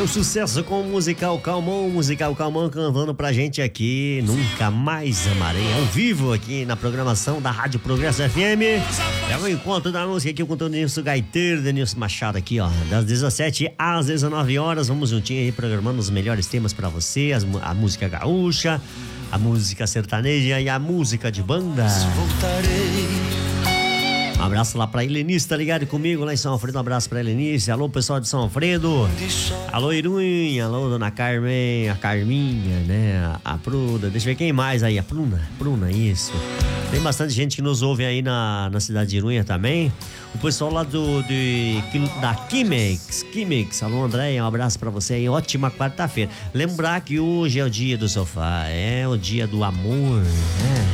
o sucesso com o Musical Calmon cantando pra gente aqui, Nunca Mais Amarei, ao vivo aqui na programação da Rádio Progresso FM. É o encontro da música aqui com o Denilson Gaiteiro, Denilson Machado aqui, ó, das 17 às 19 horas, vamos juntinho aí programando os melhores temas pra você, a música gaúcha, a música sertaneja e a música de banda. Um abraço lá pra Helenice, tá ligado comigo lá em São Alfredo, um abraço pra Helenice, alô pessoal de São Alfredo, alô Irunha, alô dona Carmen, a Carminha, né, a Pruna, deixa eu ver quem mais aí, a Pruna, isso. Tem bastante gente que nos ouve aí na cidade de Irunha também, o pessoal lá da Kimex, alô André, um abraço pra você aí, ótima quarta-feira. Lembrar que hoje é o dia do sofá, é o dia do amor, né?